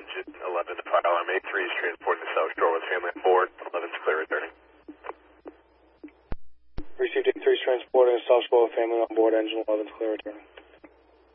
engine 11 to fire alarm 83 is transporting the South Shore with family on board. 11's clear returning. Received 83 is transporting the South Shore with family on board, engine 11's clear returning.